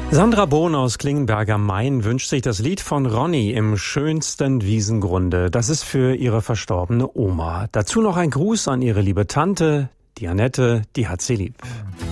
Sandra Bohn aus Klingenberg am Main wünscht sich das Lied von Ronny im schönsten Wiesengrunde. Das ist für ihre verstorbene Oma. Dazu noch ein Gruß an ihre liebe Tante, die Annette, die hat sie lieb.